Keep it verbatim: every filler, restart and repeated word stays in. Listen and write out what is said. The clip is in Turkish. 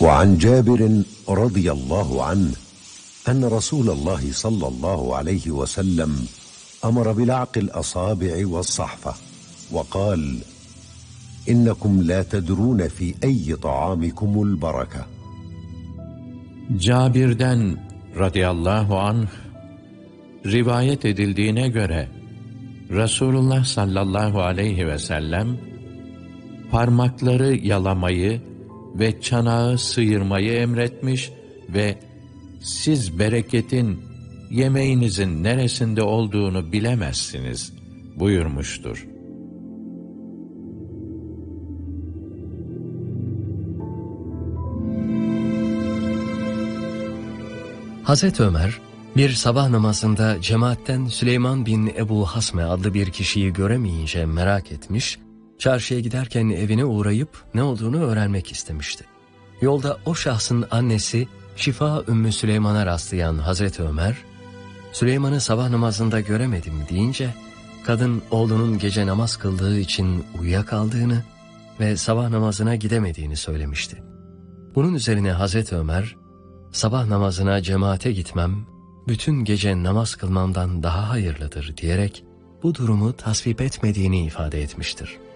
وعن جابر رضي الله عنه أن رسول الله صلى الله عليه وسلم أمر بلعق الأصابع والصحفة وقال: إنكم لا تدرون في أي طعامكم البركة. Cabir'den radıyallahu anh rivayet edildiğine göre Resulullah sallallahu aleyhi ve sellem parmakları yalamayı ve çanağı sıyırmayı emretmiş ve siz bereketin yemeğinizin neresinde olduğunu bilemezsiniz buyurmuştur. Hazreti Ömer, bir sabah namazında cemaatten Süleyman bin Ebu Hasme adlı bir kişiyi göremeyince merak etmiş, çarşıya giderken evine uğrayıp ne olduğunu öğrenmek istemişti. Yolda o şahsın annesi Şifa Ümmü Süleyman'a rastlayan Hazreti Ömer, Süleyman'ı sabah namazında göremedim deyince, kadın oğlunun gece namaz kıldığı için uyuyakaldığını ve sabah namazına gidemediğini söylemişti. Bunun üzerine Hazreti Ömer, sabah namazına cemaate gitmem, bütün gece namaz kılmamdan daha hayırlıdır diyerek bu durumu tasvip etmediğini ifade etmiştir.